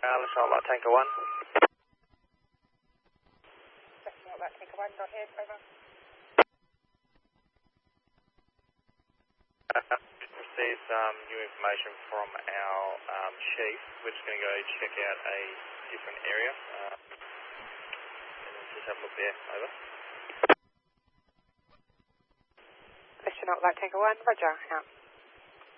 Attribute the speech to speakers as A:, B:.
A: Let's roll out Tanker 1.
B: Question out that Tanker 1, go ahead, over.
A: Received new information from our chief. We're just going to go check out a different area. And just have a look there, over.
B: Question out that Tanker 1, roger, out.